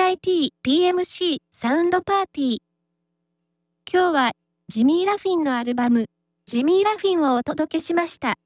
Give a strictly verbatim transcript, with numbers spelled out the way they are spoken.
アイティー ピーエムシー サウンドパーティー。今日はジミー・ラフィンのアルバム、ジミー・ラフィンをお届けしました。